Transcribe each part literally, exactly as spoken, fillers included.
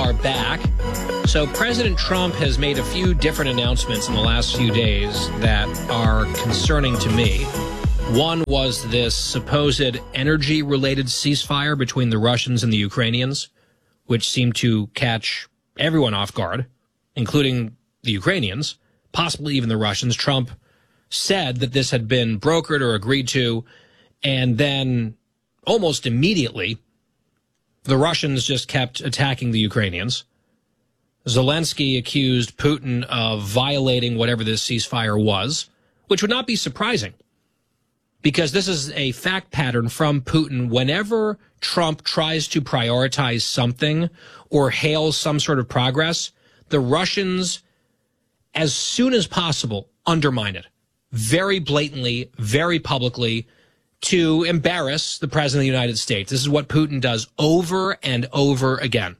are back. So President Trump has made a few different announcements in the last few days that are concerning to me. One was this supposed energy-related ceasefire between the Russians and the Ukrainians, which seemed to catch everyone off guard, including the Ukrainians, possibly even the Russians. Trump said that this had been brokered or agreed to, and then almost immediately, the Russians just kept attacking the Ukrainians. Zelensky accused Putin of violating whatever this ceasefire was, which would not be surprising, because this is a fact pattern from Putin. Whenever Trump tries to prioritize something or hails some sort of progress, the Russians, as soon as possible, undermine it. Very blatantly, very publicly, to embarrass the President of the United States. This is what Putin does over and over again.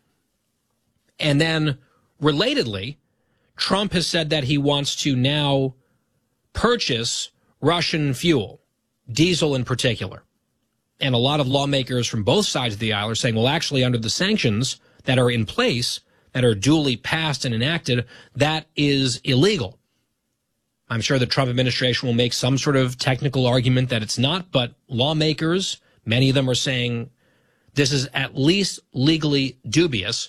And then, relatedly, Trump has said that he wants to now purchase Russian fuel, diesel in particular. And a lot of lawmakers from both sides of the aisle are saying, well, actually, under the sanctions that are in place, that are duly passed and enacted, that is illegal. I'm sure the Trump administration will make some sort of technical argument that it's not, but lawmakers, many of them are saying this is at least legally dubious.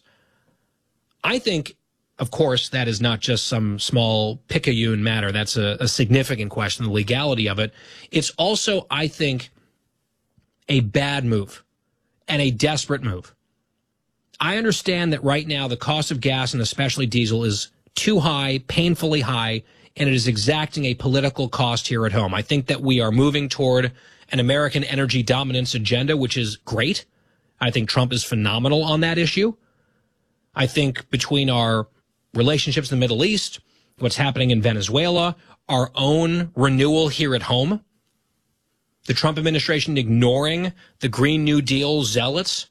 I think, of course, that is not just some small picayune matter. That's a, a significant question, the legality of it. It's also, I think, a bad move and a desperate move. I understand that right now the cost of gas and especially diesel is too high, painfully high, and it is exacting a political cost here at home. I think that we are moving toward an American energy dominance agenda, which is great. I think Trump is phenomenal on that issue. I think between our relationships in the Middle East, what's happening in Venezuela, our own renewal here at home, the Trump administration ignoring the Green New Deal zealots,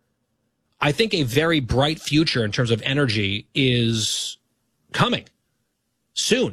I think a very bright future in terms of energy is coming soon.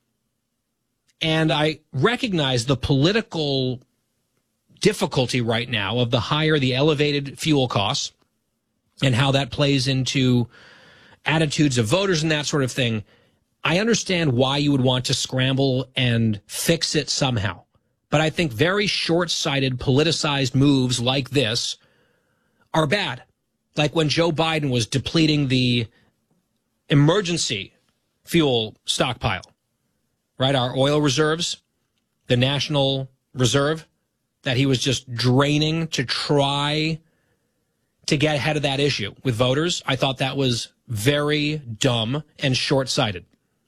And I recognize the political difficulty right now of the higher, the elevated fuel costs and how that plays into attitudes of voters and that sort of thing. I understand why you would want to scramble and fix it somehow. But I think very short-sighted, politicized moves like this are bad. Like when Joe Biden was depleting the emergency fuel stockpile, right? Our oil reserves, the national reserve that he was just draining to try to get ahead of that issue with voters. I thought that was very dumb and short-sighted.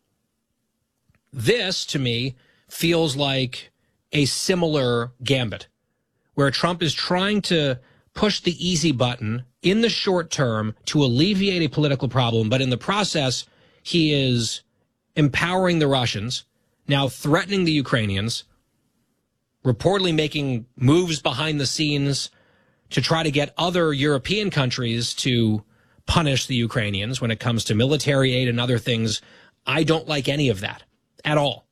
This, to me, feels like a similar gambit where Trump is trying to push the easy button in the short term to alleviate a political problem, but in the process, he is empowering the Russians, now threatening the Ukrainians, reportedly making moves behind the scenes to try to get other European countries to punish the Ukrainians when it comes to military aid and other things. I don't like any of that at all.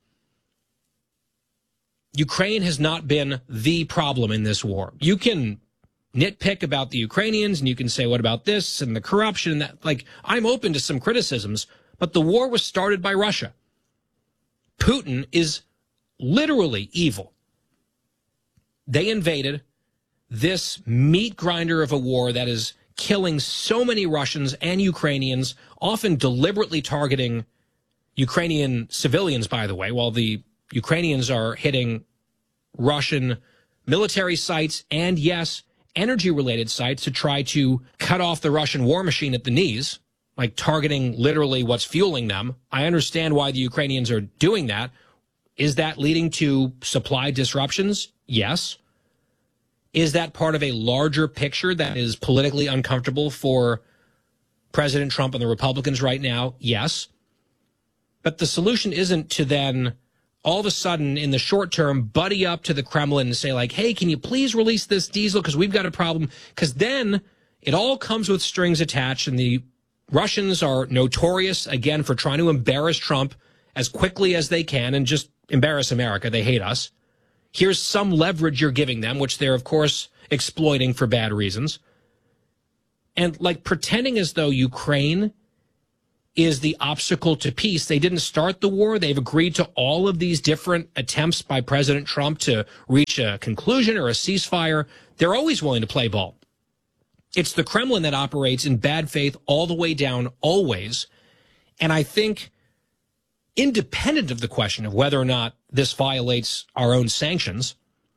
Ukraine has not been the problem in this war. You can nitpick about the Ukrainians and you can say, what about this and the corruption and that? Like, I'm open to some criticisms, but the war was started by Russia. Putin is literally evil. They invaded this meat grinder of a war that is killing so many Russians and Ukrainians, often deliberately targeting Ukrainian civilians, by the way, while the Ukrainians are hitting Russian military sites and, yes, energy-related sites to try to cut off the Russian war machine at the knees, like targeting literally what's fueling them. I understand why the Ukrainians are doing that. Is that leading to supply disruptions? Yes. Is that part of a larger picture that is politically uncomfortable for President Trump and the Republicans right now? Yes. But the solution isn't to then all of a sudden in the short term buddy up to the Kremlin and say like, hey, can you please release this diesel because we've got a problem? Because then it all comes with strings attached, and the Russians are notorious, again, for trying to embarrass Trump as quickly as they can and just embarrass America. They hate us. Here's some leverage you're giving them, which they're, of course, exploiting for bad reasons. And like pretending as though Ukraine is the obstacle to peace. They didn't start the war. They've agreed to all of these different attempts by President Trump to reach a conclusion or a ceasefire. They're always willing to play ball. It's the Kremlin that operates in bad faith all the way down, always. And I think, independent of the question of whether or not this violates our own sanctions,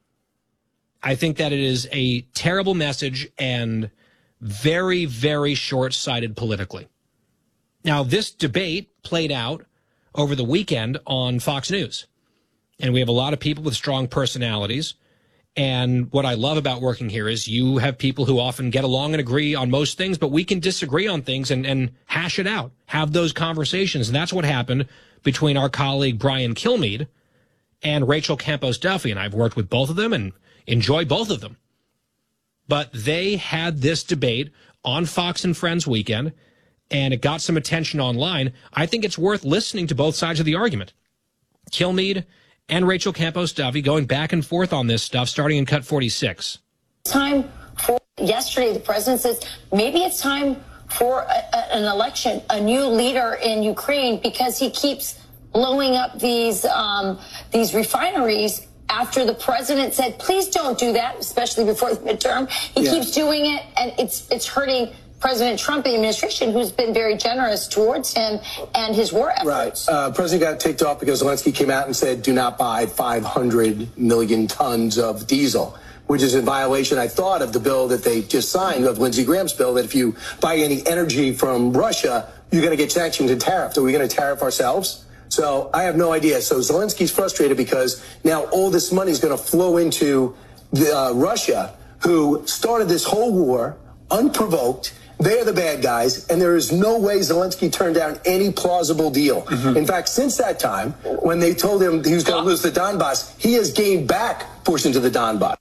I think that it is a terrible message and very, very short-sighted politically. Now, this debate played out over the weekend on Fox News, and we have a lot of people with strong personalities. And what I love about working here is you have people who often get along and agree on most things, but we can disagree on things and, and hash it out, have those conversations. And that's what happened between our colleague Brian Kilmeade and Rachel Campos Duffy. And I've worked with both of them and enjoy both of them. But they had this debate on Fox and Friends weekend, and it got some attention online. I think it's worth listening to both sides of the argument. Kilmeade and Rachel Campos Duffy going back and forth on this stuff, starting in cut forty-six. Time for yesterday, the president says maybe it's time for a, a, an election, a new leader in Ukraine, because he keeps blowing up these um, these refineries. After the president said, please don't do that, especially before the midterm, he yeah. keeps doing it, and it's it's hurting President Trump and the administration, who's been very generous towards him and his war efforts. Right. Uh, President got ticked off because Zelensky came out and said, do not buy five hundred million tons of diesel, which is in violation, I thought, of the bill that they just signed, of Lindsey Graham's bill, that if you buy any energy from Russia, you're going to get sanctioned and tariffed. Are we going to tariff ourselves? So I have no idea. So Zelensky's frustrated because now all this money is going to flow into the, uh, Russia, who started this whole war unprovoked. They're the bad guys, and there is no way Zelensky turned down any plausible deal. Mm-hmm. In fact, since that time, when they told him he was going to lose the Donbass, he has gained back portions of the Donbass.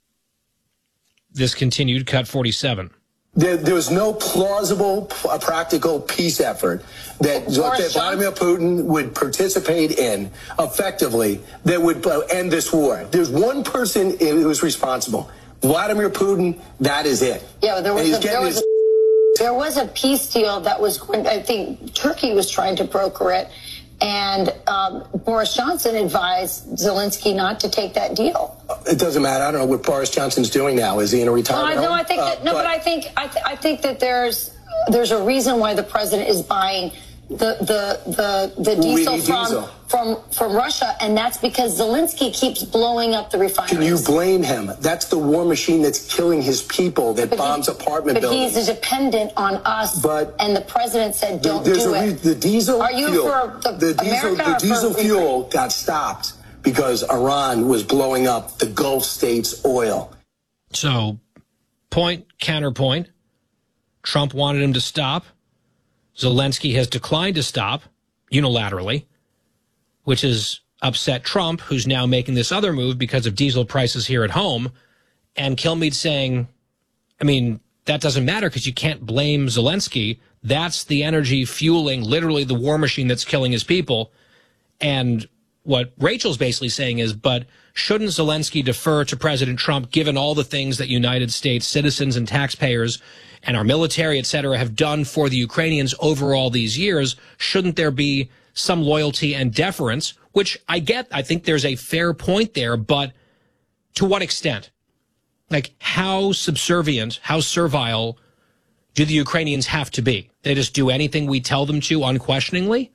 This continued, cut forty-seven. There, there was no plausible, uh, practical peace effort that, that Vladimir Putin would participate in effectively that would uh, end this war. There's one person who was responsible. Vladimir Putin, that is it. Yeah, there was, a, there, was a, there was a peace deal that was, I think Turkey was trying to broker it, and um, Boris Johnson advised Zelensky not to take that deal. It doesn't matter. I don't know what Boris Johnson's doing now. Is he in a retirement well, I, no, home? I think that, uh, no, but, but I think I, th I think that there's there's a reason why the president is buying the the the, the diesel from diesel. from from Russia, and that's because Zelensky keeps blowing up the refineries. Can you blame him? That's the war machine that's killing his people, that but bombs he, apartment but buildings. But he's dependent on us. But and the president said, "Don't do it." The diesel Are you fuel, for the, the diesel, America the diesel for fuel got stopped because Iran was blowing up the Gulf states' oil. So, point, counterpoint. Trump wanted him to stop. Zelensky has declined to stop unilaterally, which has upset Trump, who's now making this other move because of diesel prices here at home. And Kilmeade saying, I mean, that doesn't matter because you can't blame Zelensky. That's the energy fueling literally the war machine that's killing his people. And what Rachel's basically saying is, but shouldn't Zelensky defer to President Trump given all the things that United States citizens and taxpayers and our military, et cetera, have done for the Ukrainians over all these years? Shouldn't there be some loyalty and deference? Which I get. I think there's a fair point there, but to what extent? Like, how subservient, how servile do the Ukrainians have to be? They just do anything we tell them to unquestioningly?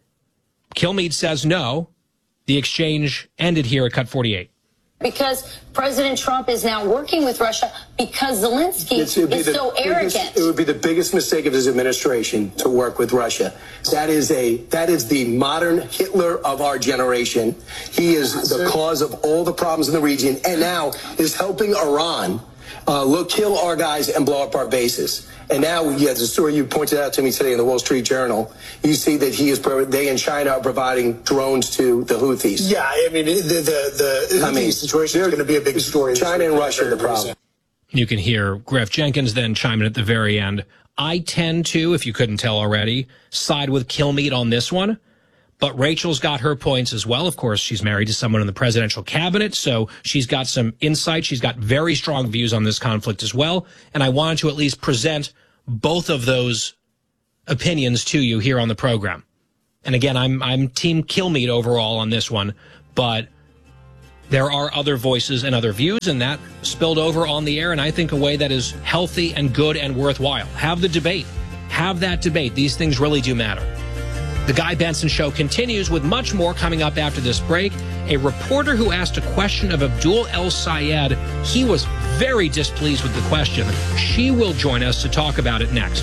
Kilmeade says no. The exchange ended here at cut forty-eight. Because President Trump is now working with Russia because Zelensky is so biggest, arrogant. It would be the biggest mistake of his administration to work with Russia. That is a that is the modern Hitler of our generation. He is the cause of all the problems in the region, and now is helping Iran uh, look, kill our guys and blow up our bases. And now, yeah, the story you pointed out to me today in the Wall Street Journal, you see that he is, they in China are providing drones to the Houthis. Yeah, I mean, the the, the Houthi I mean, situation is going to be a big story. China and Russia are the problem. You can hear Griff Jenkins then chime in at the very end. I tend to, if you couldn't tell already, side with Kilmeade on this one. But Rachel's got her points as well. Of course, she's married to someone in the presidential cabinet, so she's got some insight. She's got very strong views on this conflict as well. And I wanted to at least present both of those opinions to you here on the program. And again, I'm I'm Team Kilmeade overall on this one, but there are other voices and other views, and that spilled over on the air, and I think a way that is healthy and good and worthwhile. Have the debate. Have that debate. These things really do matter. The Guy Benson Show continues with much more coming up after this break. A reporter who asked a question of Abdul El Sayed, he was very displeased with the question. She will join us to talk about it next.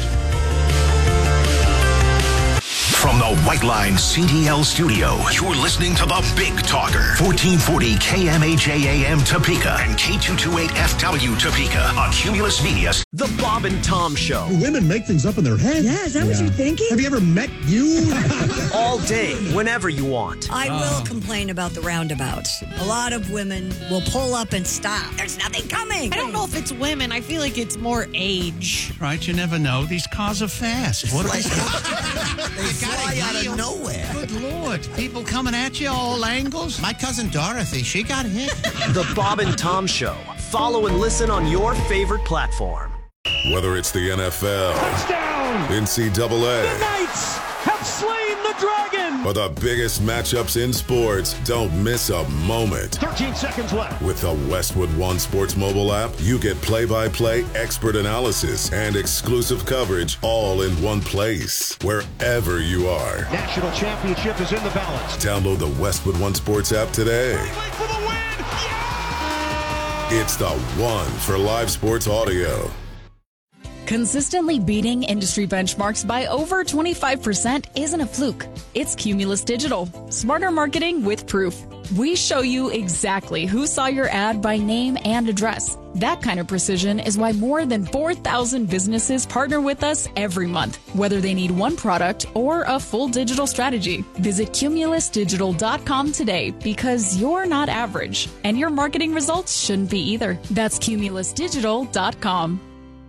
From the White Line C D L studio, you're listening to the Big Talker, fourteen forty K M H A A M Topeka and K two twenty-eight F W Topeka on Cumulus Media. The Bob and Tom Show. Women make things up in their head. Yeah, is that yeah. what you're thinking? Have you ever met you? All day, whenever you want. I will oh. complain about the roundabouts. A lot of women will pull up and stop. There's nothing coming. I don't know if it's women. I feel like it's more age. Right, you never know. These cars are fast. What like, they fly out of nowhere. Good Lord. People coming at you all angles. My cousin Dorothy, she got hit. The Bob and Tom Show. Follow and listen on your favorite platform. Whether it's the N F L, touchdown, N C double A, the Knights have slain the dragon, or the biggest matchups in sports, don't miss a moment. thirteen seconds left. With the Westwood One Sports mobile app, you get play-by-play, expert analysis, and exclusive coverage all in one place, wherever you are. National championship is in the balance. Download the Westwood One Sports app today. For the win. Yeah! It's the one for live sports audio. Consistently beating industry benchmarks by over twenty-five percent isn't a fluke. It's Cumulus Digital. Smarter marketing with proof. We show you exactly who saw your ad by name and address. That kind of precision is why more than four thousand businesses partner with us every month, whether they need one product or a full digital strategy. Visit cumulus digital dot com today because you're not average, and your marketing results shouldn't be either. That's cumulus digital dot com.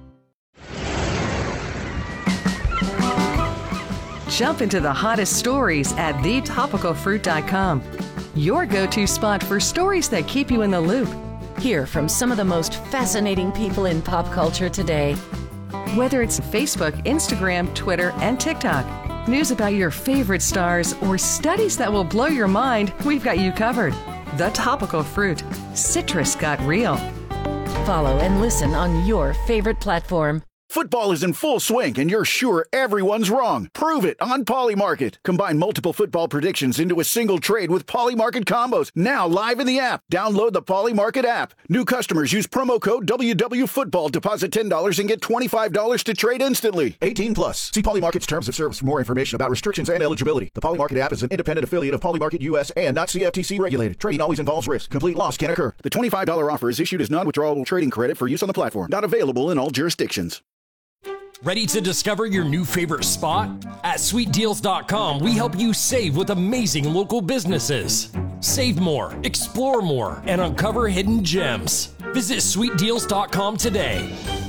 Jump into the hottest stories at the topical fruit dot com. Your go-to spot for stories that keep you in the loop. Hear from some of the most fascinating people in pop culture today. Whether it's Facebook, Instagram, Twitter, and TikTok, news about your favorite stars, or studies that will blow your mind, we've got you covered. The Topical Fruit. Citrus got real. Follow and listen on your favorite platform. Football is in full swing, and you're sure everyone's wrong. Prove it on Polymarket. Combine multiple football predictions into a single trade with Polymarket combos. Now live in the app. Download the Polymarket app. New customers use promo code W W Football. Deposit ten dollars and get twenty-five dollars to trade instantly. eighteen plus. See Polymarket's terms of service for more information about restrictions and eligibility. The Polymarket app is an independent affiliate of Polymarket U S and not C F T C regulated. Trading always involves risk. Complete loss can occur. The twenty-five dollars offer is issued as non-withdrawable trading credit for use on the platform. Not available in all jurisdictions. Ready to discover your new favorite spot? At sweet deals dot com, we help you save with amazing local businesses. Save more, explore more, and uncover hidden gems. Visit sweet deals dot com today.